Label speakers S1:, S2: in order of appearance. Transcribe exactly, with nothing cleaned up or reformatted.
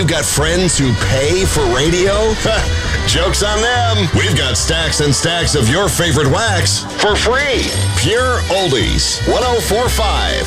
S1: You got friends who pay for radio? Joke's on them. We've got stacks and stacks of your favorite wax for free. Pure Oldies. ten forty-five